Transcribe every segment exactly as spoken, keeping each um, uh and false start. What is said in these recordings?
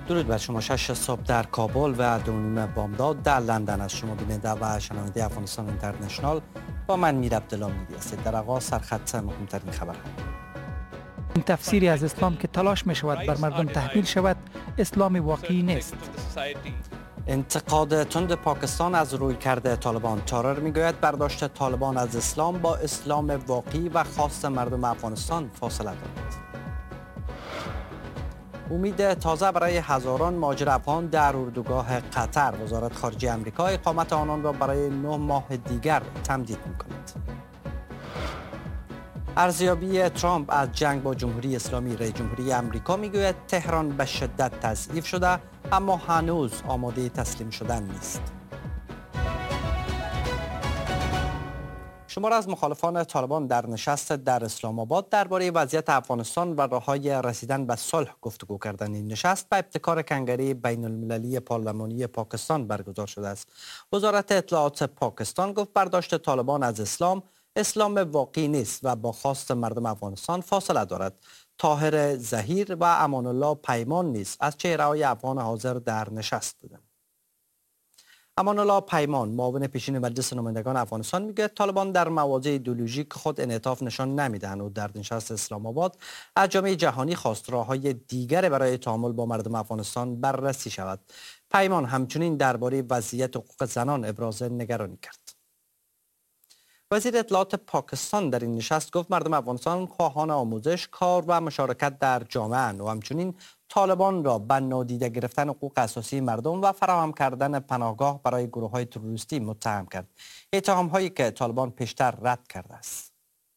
درود بر شما. شش صبح در کابل و دو نیم بامداد در لندن از شما بیننده و شنونده افغانستان اینترنشنال با من میر عبدالله میدی هستید. در آغاز سرخط مهمترین خبرها. این تفسیری از اسلام که تلاش می شود بر مردم تحمیل شود اسلام واقعی نیست. انتقاد تند پاکستان از روی کرده طالبان. تارر میگوید برداشت طالبان از اسلام با اسلام واقعی و خاص مردم افغانستان فاصله دارد. امید تازه برای هزاران مهاجر افغان در اردوگاه قطر. وزارت خارجه آمریکا اقامت آنان را برای نه ماه دیگر تمدید می‌کند. ارزیابی ترامپ از جنگ با جمهوری اسلامی. رئیس جمهوری آمریکا میگوید تهران به شدت تضعیف شده اما هنوز آماده تسلیم شدن نیست. شمار از مخالفان طالبان در نشست در اسلام آباد درباره وضعیت افغانستان و راه‌های رسیدن به صلح گفتگو کردند. این نشست به ابتکار کنگره بین المللی پارلمانی پاکستان برگزار شده است. وزارت اطلاعات پاکستان گفت برداشت طالبان از اسلام اسلام واقعی نیست و با خواست مردم افغانستان فاصله دارد. طاهر ظهیر و امان الله پیمان نیز از چهره‌های افغان حاضر در نشست بودند. امان الله پیمان معاون پیشین مجلس نمایندگان افغانستان میگه طالبان در مواضع ایدئولوژیک خود انعطاف نشان نمیدهند و در نشست اسلام آباد از جامعه جهانی خواست راه‌های دیگر برای تعامل با مردم افغانستان بررسی شود. پیمان همچنین درباره وضعیت حقوق زنان ابراز نگرانی کرد. وزیر اطلاعات پاکستان در این نشست گفت مردم افغانستان خواهان آموزش، کار و مشارکت در جامعه اند و همچنین طالبان را به نادیده گرفتن حقوق اساسی مردم و فراهم کردن پناهگاه برای گروه‌های تروریستی متهم کرد. اتهام‌هایی که طالبان پیشتر رد کرده است.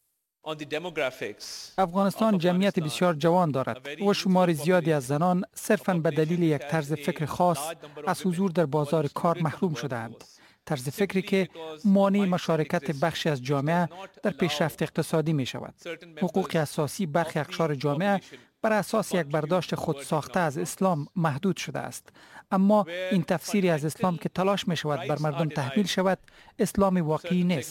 افغانستان جمعیت بسیار جوان دارد و شمار زیادی از زنان صرفاً به دلیل یک طرز فکر خاص از حضور در بازار کار محروم شده‌اند. طرز فکری که مانع مشارکت بخشی از جامعه در پیشرفت اقتصادی می شود. حقوق اساسی برخی اقشار جامعه بر اساس یک برداشت خودساخته از اسلام محدود شده است. اما این تفسیری از اسلام که تلاش می شود بر مردم تحمیل شود اسلام واقعی نیست.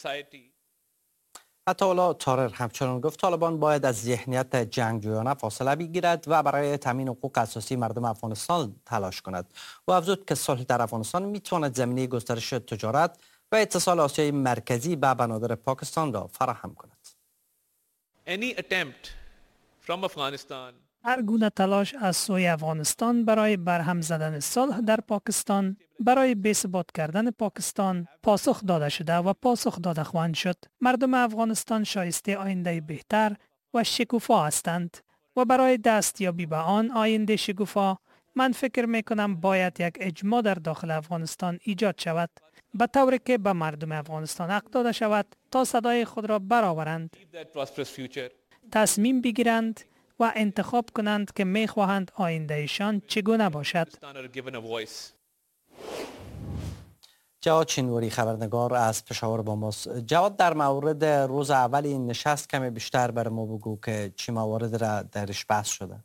عطاالله طارر همچنان گفت طالبان باید از ذهنیت جنگجویانه فاصله بگیرد و برای تامین حقوق اساسی مردم افغانستان تلاش کند. و افزود که صلح در افغانستان میتواند زمینه گسترش تجارت و اتصال آسیای مرکزی به بنادر پاکستان را فراهم کند. هر گونه تلاش از سوی افغانستان برای برهم زدن صلح در پاکستان، برای بی‌ثبات کردن پاکستان پاسخ داده شده و پاسخ داده خواهند شد. مردم افغانستان شایسته آینده بهتر و شکوفا هستند و برای دستیابی به آن آینده شکوفا من فکر می کنم باید یک اجماع در داخل افغانستان ایجاد شود به طوری که به مردم افغانستان حق داده شود تا صدای خود را برآورند، تصمیم بگیرند و انتخاب کنند که می خواهند آیندهشان چگونه باشد. جواد چینوری خبرنگار از پشاور با ماست. جواد در مورد روز اول این نشست کمی بیشتر بر ما بگو که چی موارد را درش بحث شده.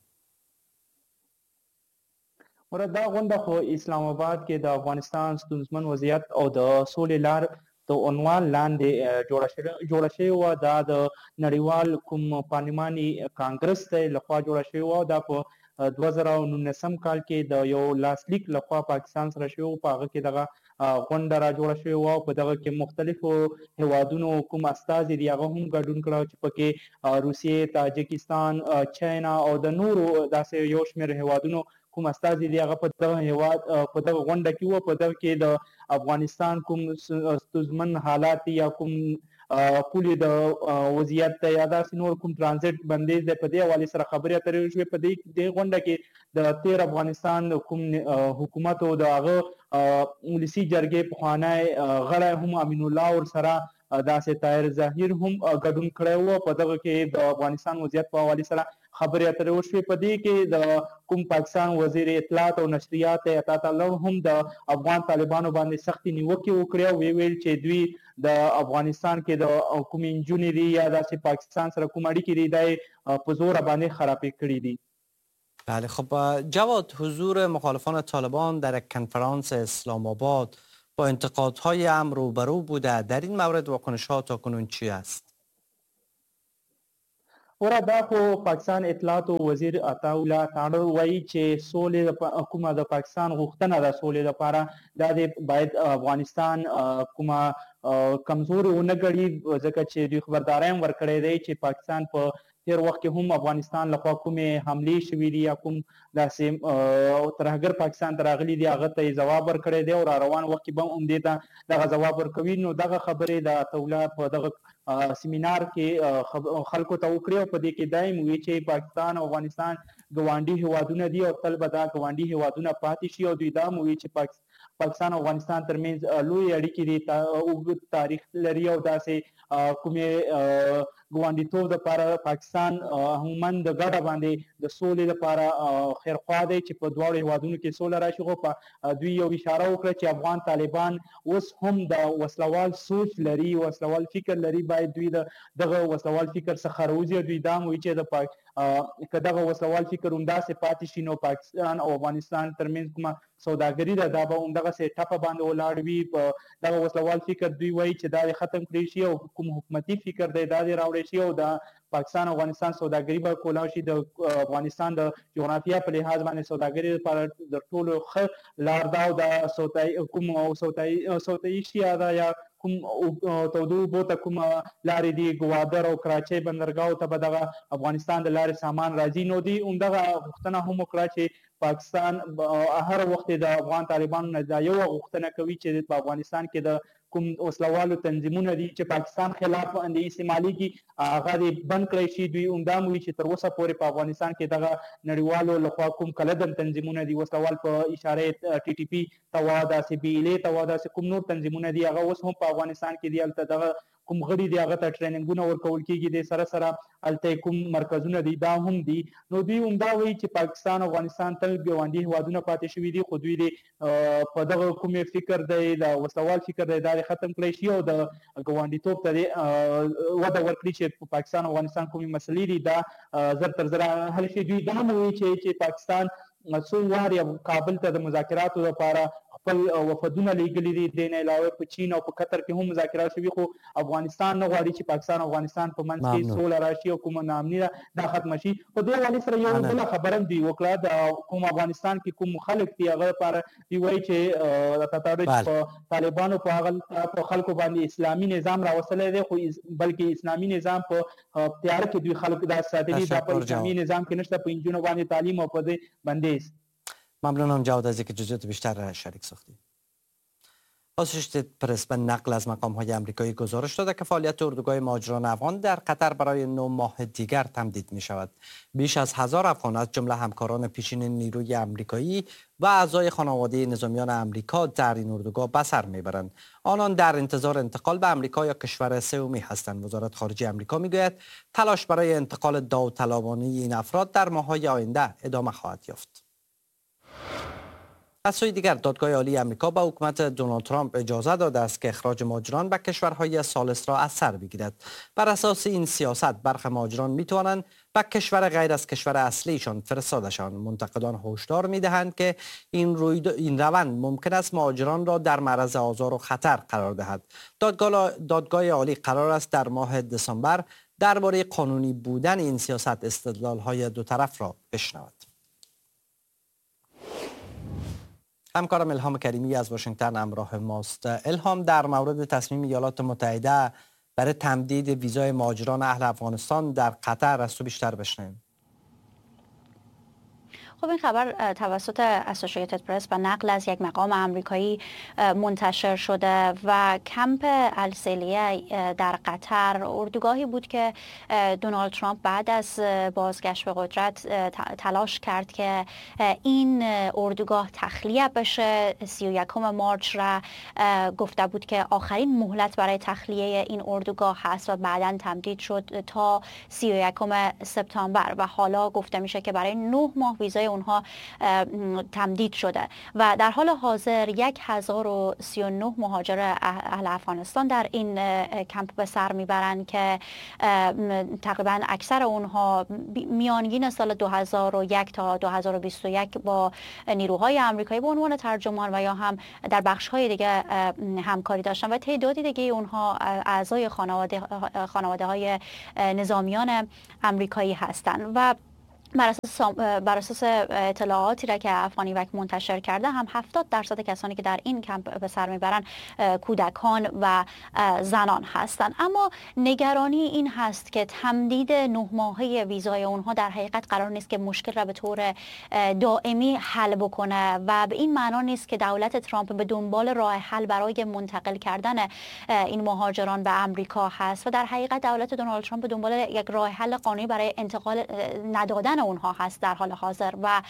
مراد دا غونډه خو اسلام آباد کې د افغانستان ستونزمن وضعیت او د سولې لار د عنوان لاندې جوړه شوې وه. دا د نړیوال کوم پارلماني کانګرس ته لخوا جوړه شوې وه. دا په دوه زره او نولسم کال کې د یو لاسلیک لخوا پاکستان سره شوی و. په هغه کې دغه غونډه را جوړه شوې وه او په دغه کې مختلفو هیوادونو کوم استازي دي هغه هم ګډون کړی چې پکې روسیې، تاجکستان، چاینا او د نورو داسې یو شمېر هیوادونو کوم استازي دي هغه په دغه هیواد په دغه غونډه کې وو. په دغه کې د افغانستان کوم ستونزمن حالات یا کوم پولې د وضعیت یا داسې نور کوم ترانزیت بندیز دی په دې حوالې سره خبرې اترې شوې. په دې غونډه کې د تیر افغانستان کوم حکومت او د هغه ولسي جرګې پخوانی غړی هم امین الله ورسره داسې طاهر ظهیر هم ګډون کړی و. په دغه کې د افغانستان وضعیت په حوالې سره خبرې اترې وشوې. په دې کې د کوم پاکستان وزیر اطلاعات او نشریات عطا الله هم د افغان طالبانو باندې سختې نیوکې وکړې او ویې ویل چې دوی د افغانستان کې د کومې نجونې دي یا داسې پاکستان سره کوم اړیکې دي دا یې په زوره باندې خرابې کړي دي. بله خب جواد، حضور مخالفان طالبان در یک کنفرانس اسلام آباد با انتقادهای هم روبرو بوده. در این مورد واکنش‌ها تاکنون چی است؟ ورا دا خو پاکستان اطلاعات وزیر عطاءالله تاړر وایي چې سولې کومه د پاکستان غوښتنه ده سولې لپاره دا د باید افغانستان کومه کمزوري ونه ګڼي، ځکه چې دوی خبرداری هم ورکړی دی چې پاکستان په تیر وخت کې هم افغانستان لخوا کومې حملې شوي دي یا کوم داسې ترهګر پاکستان ته راغلي دي هغه ته یې ځواب ورکړی دی او را روان وخت کې به هم همدې ته دغه ځواب ورکوي. نو دغه خبرې د عطاءالله په دغه سیمینار کې خلکو ته وکړي او په دې کې دا یې وویل چې پاکستان او افغانستان ګاونډي هیوادونه دي او تل به دا ګاونډي هیوادونه پاتې شي. او دوی دا هم وویل چې پاکستان او افغانستان ترمنځ لوی اړیکې دي، اوږد تاریخ لري او داسې کومې ګاونډیتوب لپاره پاکستان عموما د ګډه باندې د سولې لپاره خیرخوا دی چې په دواړو هیوادونو کې سوله راشي. خو دوی یو اشاره وکړه چې افغان طالبان اوس هم د وسلوال سوچ لري، وسلوال فکر لري، باید دوی د دغه وسلوال فکر څخه راوځي. دوی دا هم وایي چې د پاک که دغه وسلوال فکر همداسې پاتې شي نو پاکستان او افغانستان ترمنځ کومه سوداګري ده دا به همدغسې ټپه باندې ولاړ وي. په دغه وسلوال فکر دوی وایي چې دا ختم کړی شي او کوم حکومتي فکر دی دا دې راوړی شي او د پاکستان او افغانستان سوداګري به کولاو شي. د افغانستان د جغرافیه په لحاظ باندې سوداګري لپاره د ټولو ښه لار ده او د سوتای کوم سوتای سوتای ایشیا ده یا کوم تودو اوبو ته کوم لارې دي ګوادر او کراچۍ بندرګاهو ته به دغه افغانستان د لارې سامان راځي. نو دوی همدغه غوښتنه هم وکړه چې پاکستان هر وخت د افغان طالبانو نه دا یو غوښتنه کوي چې په افغانستان کې د کوم وسلوالو تنظیمونه دي چې پاکستان خلاف باندې استعمالېږي هغه دې بند کړی شي. دوی همدا هم وایي چې تر اوسه پورې په افغانستان کې دغه نړیوالو لخوا کوم کلدم تنظیمونه دي وسلوال په اشاره ټي ټي پي ته وا داسې بي ایل اې ته وا داسې کوم نور تنظیمونه دي هغه اوس هم په افغانستان کې دي. هلته دغه کوم غړي دي هغه ته ټریننګونه ورکول کېږي، د سره سره هلته کوم مرکزونه دي دا هم دي. نو دوی همدا وایي چې پاکستان او افغانستان تل ګاونډي هیوادونه پاتې شوي دي، خو دوی دې په دغه کومې فکر دی د وسلوال فکر دی دا ختم کړی شي او د ګاونډیتوب ته وده ورکړي چې په پاکستان او افغانستان کومې مسلې دي دا زر تر زره حل شي. دوی دا هم وایي چې پاکستان څو وارې کابل ته د مذاکراتو لپاره خپل وفدونه لیږلي دي، دې نه علاوه په چین او په قطر کې هم مذاکرات شوي، خو افغانستان نه غواړي چې پاکستان او افغانستان په منځ کې سوله راشي او کومه ناامني ده دا ختمه شي. په دې حوالې سره یو بله خبره هم دوی وکړه د کوم افغانستان کې کوم خلک دي هغه لپاره دوی وایي چې عطاءالله په طالبانو په هغه په خلکو باندې اسلامي نظام راوستلی دی، خو بلکې اسلامي نظام په تیاره کې دوی خلک دا ساتلي دا په اسلامي نظام کې نشته، په نجونو باندې تعلیم او په دې بندیز. ممنونم جواد از اینکه جزئیات بیشتر شریک ساختید. آسوشیتد پرس به نقل از مقام‌های آمریکایی گزارش داده که فعالیت اردوگاه مهاجران افغان در قطر برای نه ماه دیگر تمدید می شود. بیش از هزار افغان از جمله همکاران پیشین نیروی آمریکایی و اعضای خانواده نظامیان آمریکا در این اردوگاه به سر میبرند. آنان در انتظار انتقال به آمریکا یا کشور سومی هستند. وزارت خارجه آمریکا میگوید تلاش برای انتقال داوطلبانه این افراد در ماه‌های آینده ادامه خواهد یافت. از سوی دیگر دادگاه عالی آمریکا به حکومت دونالد ترامپ اجازه داده است که اخراج مهاجران به کشورهای ثالث را از سر بگیرد. بر اساس این سیاست برخی مهاجران می توانند به کشور غیر از کشور اصلیشان فرستاده شوند. منتقدان هشدار می دهند که این روید این روند ممکن است مهاجران را در معرض آزار و خطر قرار دهد. دادگاه دادگاه عالی قرار است در ماه دسامبر درباره قانونی بودن این سیاست استدلال‌های دو طرف را بشنود. همکارم الهام کریمی از واشنگتن همراه ماست. الهام، در مورد تصمیم ایالات متحده برای تمدید ویزای مهاجران اهل افغانستان در قطر از تو بیشتر بشنویم. خب این خبر توسط اسوسییتد پرس و نقل از یک مقام آمریکایی منتشر شده و کمپ السلیه در قطر اردوگاهی بود که دونالد ترامپ بعد از بازگشت به قدرت تلاش کرد که این اردوگاه تخلیه بشه. سی و یکم مارچ را گفته بود که آخرین مهلت برای تخلیه این اردوگاه هست و بعداً تمدید شد تا سی و یکم سپتامبر و حالا گفته میشه که برای نه ماه ویزای اونها تمدید شده و در حال حاضر یک هزار و سی و نه مهاجر اهل افغانستان در این کمپ به سر میبرند که تقریبا اکثر اونها میانگین سال دو هزار و یک تا دو هزار و بیست و یک با نیروهای آمریکایی به عنوان ترجمان و یا هم در بخش‌های دیگه همکاری داشتن و تعدادی دیگه اونها اعضای خانواده خانواده های نظامیان آمریکایی هستند و بر اساس بر اساس اطلاعاتی را که افغانی وک منتشر کرده هم هفتاد درصد کسانی که در این کمپ به سر میبرند کودکان و زنان هستند. اما نگرانی این هست که تمدید نه ماهه ویزای اونها در حقیقت قرار نیست که مشکل را به طور دائمی حل بکنه و به این معنا نیست که دولت ترامپ به دنبال راه حل برای منتقل کردن این مهاجران به آمریکا هست و در حقیقت دولت دونالد ترامپ به دنبال یک راه حل قانونی برای انتقال ندادن اونها هست در حال حاضر و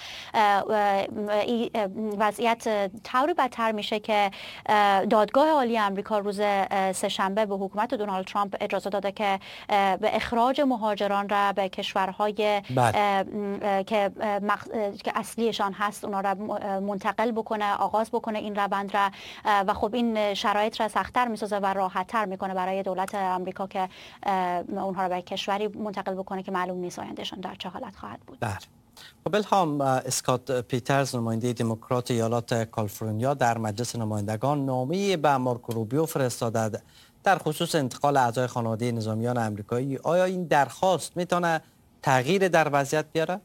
وضعیت طوری بدتر میشه که دادگاه عالی آمریکا روز سه‌شنبه به حکومت دونالد ترامپ اجازه داده که به اخراج مهاجران را به کشورهای که که اصلیشان هست اونا را منتقل بکنه، آغاز بکنه این روند را و خب این شرایط را سخت‌تر میسازه و راحت‌تر میکنه برای دولت آمریکا که اونها را به کشوری منتقل بکنه که معلوم نیست آیندهشان در چه حالت خواهد بود. بله. خب الهام، اسکات پیترز نماینده دموکرات ایالات کالیفرنیا در مجلس نمایندگان نامه‌ای به مارکو روبیو فرستاده در خصوص انتقال اعضای خانواده نظامیان آمریکایی. آیا این درخواست میتونه تغییر در وضعیت بیاره؟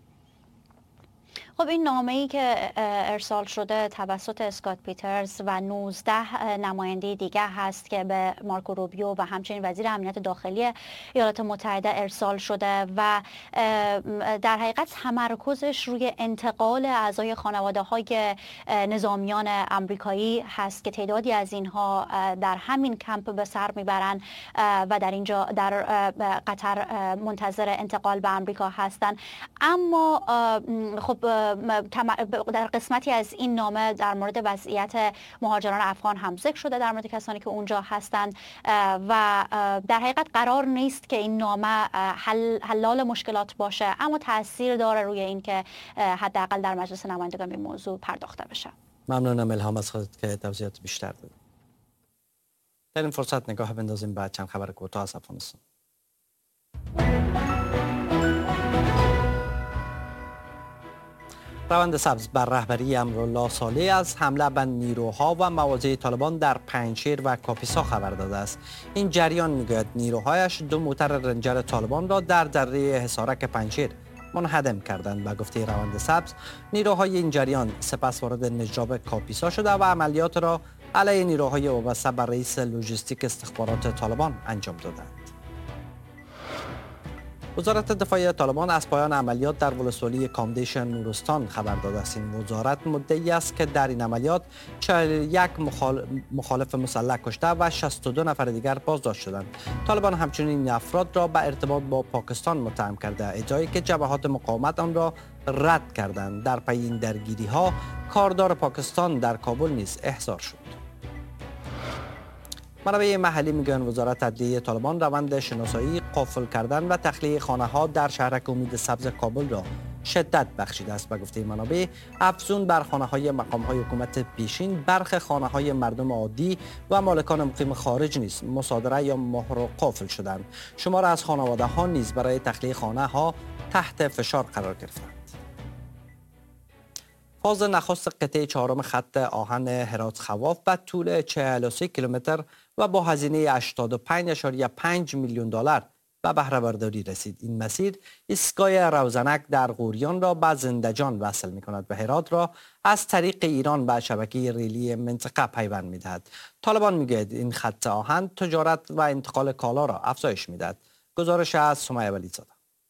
خب این نامه‌ای که ارسال شده توسط اسکات پیترز و نوزده نماینده دیگر هست که به مارکو روبیو و همچنین وزیر امنیت داخلی ایالات متحده ارسال شده و در حقیقت تمرکزش روی انتقال اعضای خانواده‌های نظامیان آمریکایی هست که تعدادی از اینها در همین کمپ به سر میبرند و در اینجا در قطر منتظر انتقال به آمریکا هستند. اما خب در قسمتی از این نامه در مورد وضعیت مهاجران افغان هم ذکر شده، در مورد کسانی که اونجا هستند و در حقیقت قرار نیست که این نامه حل حلال مشکلات باشه، اما تاثیر داره روی این که حداقل در مجلس نمایندگان به موضوع پرداخته بشه. ممنونم الهام از خودت که توضیحات بیشتر دادید. در این فرصت نگاه بندازیم به چند خبر کوتاه از افغانستان. روند سبز بر رهبری امرالله صالح از حمله به نیروها و مواضع طالبان در پنجشیر و کاپیسا خبر داده است. این جریان میگوید نیروهایش دو موتر رنجر طالبان را در دره حصارک پنجشیر منهدم کردند. به گفته روند سبز، نیروهای این جریان سپس وارد نجراب کاپیسا شده و عملیات را علیه نیروهای وابسته به رئیس لوجستیک استخبارات طالبان انجام دادند. وزارت دفاع طالبان از پایان عملیات در ولسوالی کامدیش نورستان خبر داده است. این وزارت مدعی است که در این عملیات چهل و یک مخالف مسلح کشته و شصت و دو نفر دیگر بازداشت شدند. طالبان همچنین این افراد را به ارتباط با پاکستان متهم کرده، ادعایی که جبهات مقاومت آن را رد کردند. در پی این درگیری ها کاردار پاکستان در کابل نیز احضار شد. منابع محلی میگویند وزارت عدلیه طالبان روند شناسایی، قافل کردن و تخلیه خانه ها در شهرک امید سبز کابل را شدت بخشیده است. به گفته منابع، افزون بر خانه های مقام های حکومت پیشین، برخی خانه های مردم عادی و مالکان مقیم خارج نیز مصادره یا مهر و قافل شدند. شمار از خانواده ها نیز برای تخلیه خانه ها تحت فشار قرار گرفتند. فاز نخست قطعه چهارم خط آهن هرات خواف به طول چهل و سه کیلومتر و با هزینه هشتاد و پنج ممیز پنج میلیون دلار به بهره برداری رسید. این مسیر ایستگاه روزنک در غوریان را به زندجان وصل می کند و هرات را از طریق ایران به شبکه ریلی منطقه پیوند می دهد. طالبان می گوید این خط آهن تجارت و انتقال کالا را افزایش می دهد. گزارش از سمیه ولیزاده.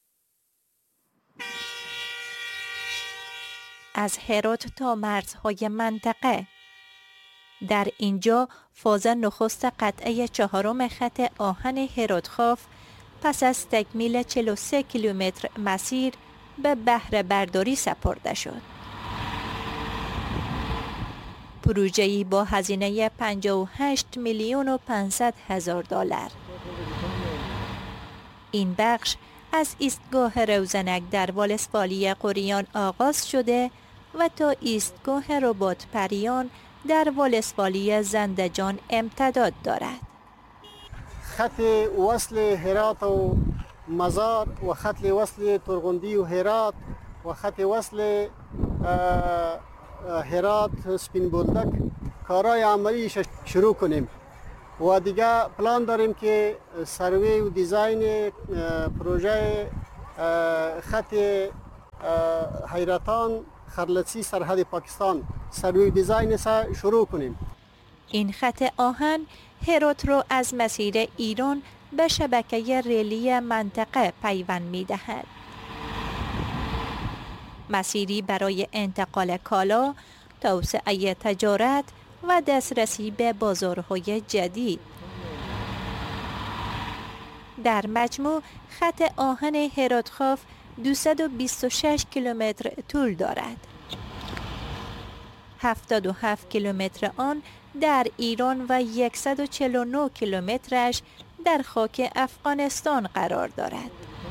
از هرات تا مرزهای منطقه. در اینجا فاز نخست قطعه چهارم خط آهن هرات خواف پس از تکمیل چهل و سه کیلومتر مسیر به بهره برداری سپرده شد. پروژه‌ای با هزینه پنجاه و هشت میلیون و پانصد هزار دلار. این بخش از ایستگاه روزنک در والسوالی قریان آغاز شده و تا ایستگاه رباط پریان در والسوالی زندجان امتداد دارد. خط وصل هرات و مزار و خط وصل ترغندی و هرات و خط وصل هرات سپین بولدک کارهای عملیش شروع کنیم و دیگه پلان داریم که سروی و دیزاین پروژه خط حیرتان خرلسی سرحد پاکستان سروی و دیزاین سا شروع کنیم. این خط آهن هرات رو از مسیر ایران به شبکه ریلی منطقه پیوند می دهد. مسیری برای انتقال کالا، توسعه تجارت و دسترسی به بازارهای جدید. در مجموع خط آهن هرات-خوف دویست و بیست و شش کیلومتر طول دارد. هفتاد و هفت کیلومتر آن در ایران و صد و چهل و نه کیلومترش در خاک افغانستان قرار دارد.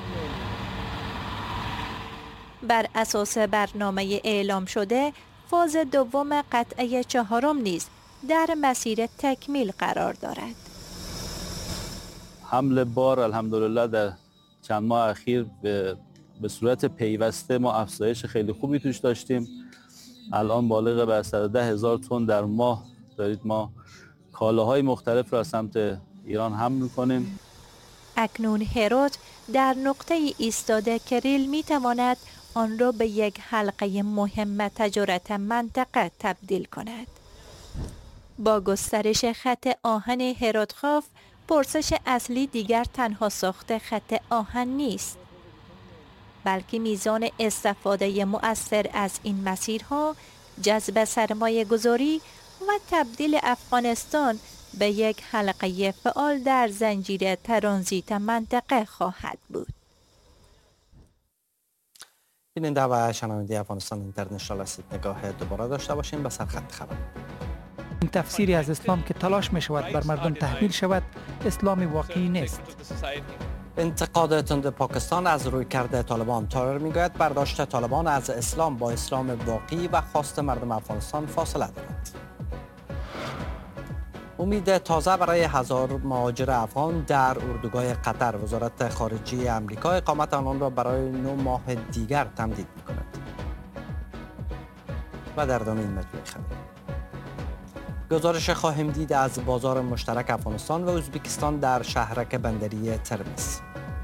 بر اساس برنامه اعلام شده، فاز دوم قطعه چهارم نیز در مسیر تکمیل قرار دارد. حمل بار الحمدلله در چند ماه اخیر به, به صورت پیوسته ما افزایش خیلی خوبی توش داشتیم. الان بالغ بر صد و ده هزار تن در ماه دارید ما کالاهای مختلف را از سمت ایران حمل می‌کنیم. اکنون هرات در نقطه ایستاده که ریل می‌تواند آن را به یک حلقه مهم تجارت منطقه تبدیل کند. با گسترش خط آهن هرات-خوف، پرسش اصلی دیگر تنها ساخت خط آهن نیست، بلکه میزان استفاده مؤثر از این مسیرها، جذب سرمایه گذاری و تبدیل افغانستان به یک حلقه فعال در زنجیره ترانزیت منطقه خواهد بود. بیننده و شنونده افغانستان اینترنشنال هستید. نگاه دوباره داشته باشیم به سرخط خبر. این تفسیری از اسلام که تلاش می شود بر مردم تحمیل شود اسلام واقعی نیست. انتقاد تند پاکستان از رویکرد طالبان. تارر میگوید برداشت طالبان از اسلام با اسلام واقعی و خواست مردم افغانستان فاصله دارد. امید تازه برای هزار مهاجر افغان در اردوگاه قطر. وزارت خارجه آمریکا اقامت آنان را برای نه ماه دیگر تمدید می‌کند. و در ادامه این مطلب خبر گزارش خواهیم دید از بازار مشترک افغانستان و ازبکستان در شهرک بندری ترمز.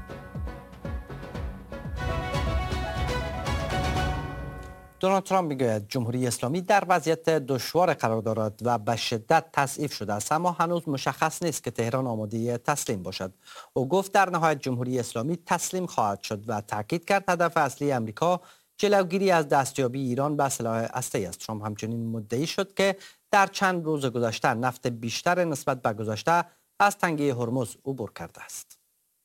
دونالد ترامپ میگوید جمهوری اسلامی در وضعیت دشوار قرار دارد و به شدت تضعیف شده است، اما هنوز مشخص نیست که تهران آماده تسلیم باشد. او گفت در نهایت جمهوری اسلامی تسلیم خواهد شد و تاکید کرد هدف اصلی امریکا جلوگیری از دستیابی ایران به سلاح هسته‌ای است. ترامپ همچنین مدعی شد که در چند روز گذشته نفت بیشتر نسبت به گذشته از تنگه هرمز عبور کرده است.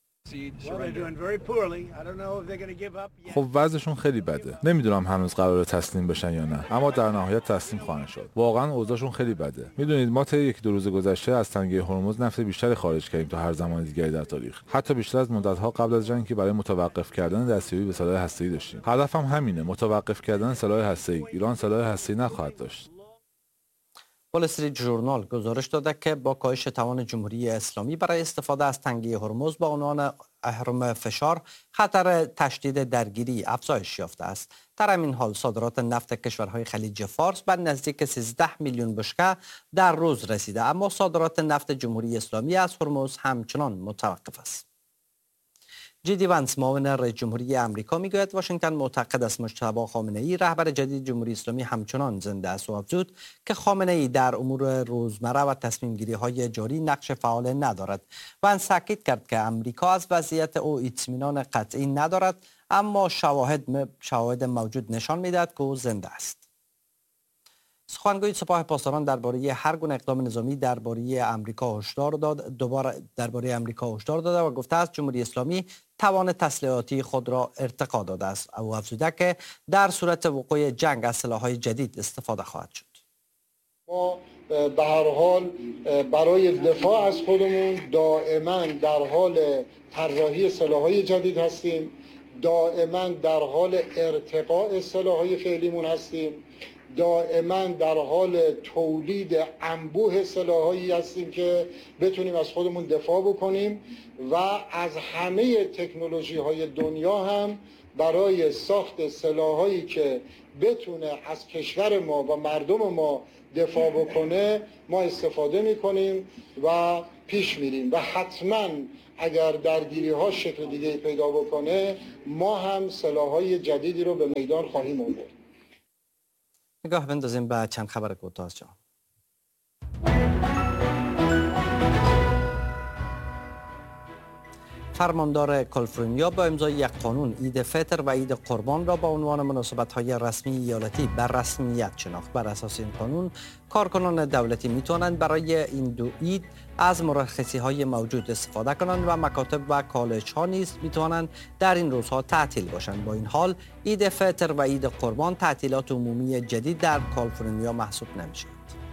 خب وضعشون خیلی بده. نمیدونم هنوز قراره تسلیم بشن یا نه، اما در نهایت تسلیم خواهند شد. واقعا اوضاعشون خیلی بده. میدونید ما تا یک دو روز گذشته از تنگه هرمز نفت بیشتری خارج کردیم تا هر زمان دیگری در تاریخ. حتی بیشتر از مدت‌ها قبل از جنگ که برای متوقف کردن دستیابی به سلاح هسته‌ای داشتیم. هدفم همینه، متوقف کردن سلاح هسته‌ای. ایران سلاح هسته‌ای نخواهد داشت. وال استریت ژورنال گزارش داده که با کاهش توان جمهوری اسلامی برای استفاده از تنگه هرمز با عنوان اهرم فشار، خطر تشدید درگیری افزایش یافته است. در همین حال صادرات نفت کشورهای خلیج فارس به نزدیک سیزده میلیون بشکه در روز رسیده، اما صادرات نفت جمهوری اسلامی از هرمز همچنان متوقف است. جدی ونس معاون رئیس جمهوری آمریکا میگوید واشنگتن معتقد است مجتبی خامنه‌ای رهبر جدید جمهوری اسلامی همچنان زنده است و افزود که خامنه‌ای در امور روزمره و تصمیم گیری های جاری نقش فعال ندارد. ونس تاکید کرد که آمریکا از وضعیت او اطمینان قطعی ندارد، اما شواهد شواهد موجود نشان میدهد که او زنده است. سخنگوی سپاه پاسداران درباره هر گونه اقدام نظامی درباره آمریکا هشدار داد دوباره درباره آمریکا هشدار داده و گفته است جمهوری اسلامی توان تسلیحاتی خود را ارتقا داده است. او افزوده که در صورت وقوع جنگ از سلاح‌های جدید استفاده خواهد شد. با به هر حال برای دفاع از خودمون دائما در حال طراحی سلاح‌های جدید هستیم، دائما در حال ارتقاء سلاح‌های فعلیمون هستیم، دائما در حال تولید انبوه سلاح‌هایی هستیم که بتونیم از خودمون دفاع بکنیم و از همه تکنولوژی‌های دنیا هم برای ساخت سلاح‌هایی که بتونه از کشور ما و مردم ما دفاع بکنه ما استفاده می‌کنیم و پیش میریم و حتما اگر درگیری‌ها شکل دیگه پیدا بکنه ما هم سلاح‌های جدیدی رو به میدان خواهیم آورد. نگاه بندازیم به چند خبر کوتاه از جهان. فرماندار کالیفرنیا با امضای یک قانون عید فطر و عید قربان را با عنوان مناسبت‌های رسمی ایالتی بر رسمیت شناخت. بر اساس این قانون کارکنان دولتی می‌توانند برای این دو عید از مرخصی‌های موجود استفاده کنند و مکاتب و کالج‌ها نیز می‌توانند در این روزها تعطیل باشند. با این حال عید فطر و عید قربان تعطیلات عمومی جدید در کالیفرنیا محسوب نمی‌شود.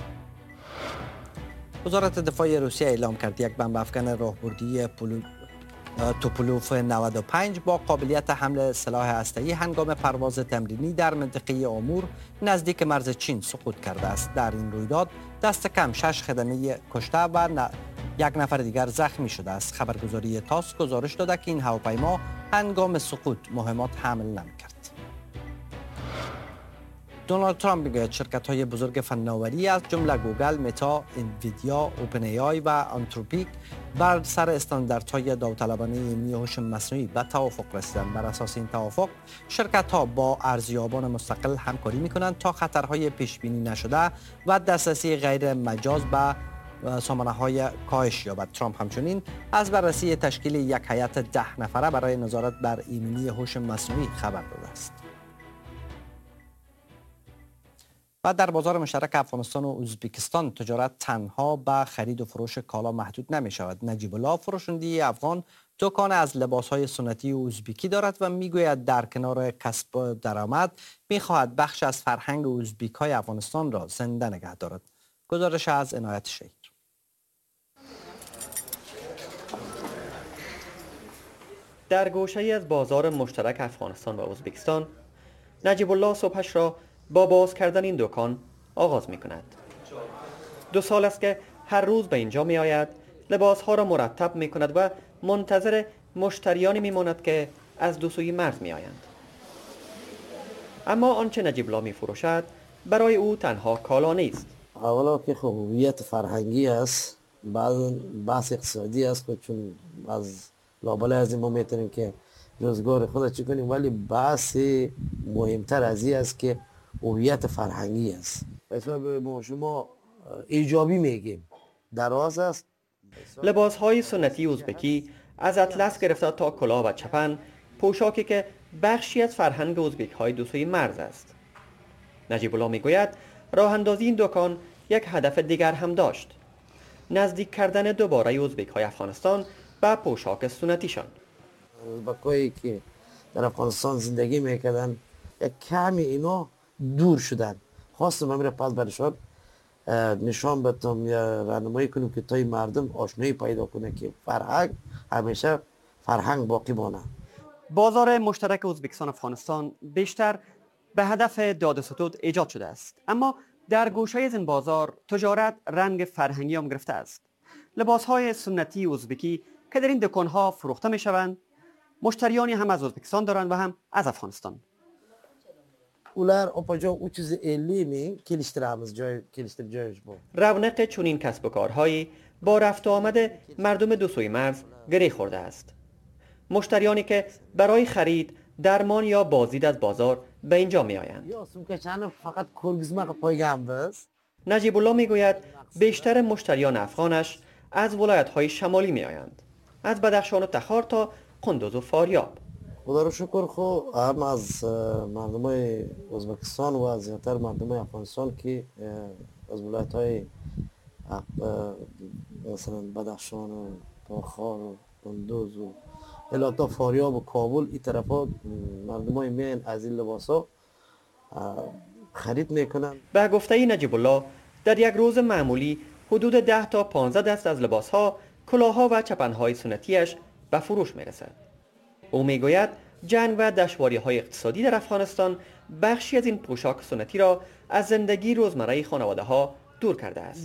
وزارت دفاع روسیه اعلام کرد یک بمب افکن راهبردی پولو توپولوف نود و پنج با قابلیت حمل سلاح هسته‌ای هنگام پرواز تمرینی در منطقه آمور نزدیک مرز چین سقوط کرده است. در این رویداد دست کم شش خدمه کشته و ن... یک نفر دیگر زخمی شده است. خبرگزاری تاس گزارش داده که این هواپیما هنگام سقوط مهمات حمل نمی‌کرد. دونالد ترامپ میگوید شرکت‌های بزرگ فناوری از جمله گوگل، متا، انویدیا، اوپن ای آی و آنتروپیک بر سر استانداردهای داوطلبانه علمی هوش مصنوعی به توافق رسیدند. بر اساس این توافق شرکت‌ها با ارزیابان مستقل همکاری می‌کنند تا خطرهای پیش‌بینی نشده و دسترسی غیر مجاز به سامانه‌های کاهش یابد. ترامپ همچنین از بررسی تشکیل یک هیئت ده نفره برای نظارت بر ایمنی هوش مصنوعی خبر داده است. و در بازار مشترک افغانستان و ازبکستان تجارت تنها به خرید و فروش کالا محدود نمی شود. نجیب الله فروشنده افغان دکان از لباس‌های سنتی ازبکی دارد و میگوید در کنار کسب درآمد می‌خواهد بخش از فرهنگ ازبک‌های افغانستان را زنده نگه دارد. گزارش از عنایت شهیر. در گوشه‌ای از بازار مشترک افغانستان و ازبکستان نجیب الله صبحش را با باز کردن این دکان آغاز می کند. دو سال است که هر روز به اینجا می آید، لباس ها را مرتب می کند و منتظر مشتریانی می ماند که از دو سوی مرز می آیند. اما آنچه نجیب الله می فروشد برای او تنها کالا نیست. اولا که خب هویت فرهنگی است، بعد بحث اقتصادی است، چون از لابلای از این ما میتونیم که روزگار خود چی کنیم، ولی بحث مهمتر از این است که هویت فرهنگی است. حساب ما شما ایجابی میگیم دراز است. لباس های سنتی ازبکی از اطلس گرفته تا کلاه و چپن، پوشاکی که بخشی از فرهنگ ازبک های دو سوی مرز است. نجیب الله میگوید راه اندازی این دکان یک هدف دیگر هم داشت: نزدیک کردن دوباره ازبک های افغانستان به پوشاک سنتیشان. ازبکایی که در افغانستان زندگی میکردن یک کمی اینا دور شدن. خواستم من میره پس برشان نشان بدم یا راهنمایی کنیم که تا مردم آشنایی پیدا کنه که فرهنگ همیشه فرهنگ باقی مانه. بازار مشترک ازبکستان افغانستان بیشتر به هدف داد و ستد ایجاد شده است، اما در گوشه از این بازار تجارت رنگ فرهنگی هم گرفته است. لباس‌های سنتی ازبکی که در این دکان‌ها فروخته می‌شوند مشتریانی هم از ازبکستان دارند و هم از افغانستان. اولر اپاجا او چیز ایلی می کلیشترامز جای کلیشتر جایش با. رونق چنین کسب و کارهایی با رفت و آمد مردم دو سوی مرز گره خورده است. مشتریانی که برای خرید درمان یا بازدید از بازار به اینجا می آیند. یا سوکچانه فقط کورگزمق پایگام بس. نجیب الله می گوید بیشتر مشتریان افغانش از ولایت‌های شمالی می آیند، از بدخشان و تخار تا قندوز و فاریاب. خدا رو شکر خو هم از مردمای ازبکستان و از زیادتر مردمای افغانستان که از ولایت‌های مثلا بدخشان و تخار و قندوز و الی تا فاریاب و کابل این طرفا مردمای میان از این لباسا خرید میکنن. به گفته نجیب الله در یک روز معمولی حدود ده تا پانزده دست از لباسها، کلاهها و چپنهای سنتیش به فروش میرسد. او میگوید جنگ و دشواری‌های اقتصادی در افغانستان بخشی از این پوشاک سنتی را از زندگی روزمره خانواده‌ها دور کرده است.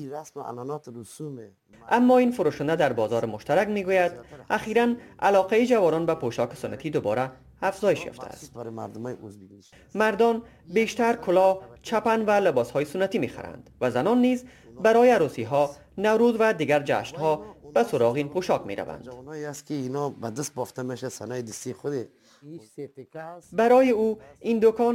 اما این فروشنده در بازار مشترک میگوید اخیراً علاقه جوانان به پوشاک سنتی دوباره افزایش یافته است. مردان بیشتر کلاه، چپن و لباسهای سنتی میخرند و زنان نیز برای عروسی‌ها، نوروز و دیگر جشن‌ها به سراغ این پوشاک میروند. برای او این دکان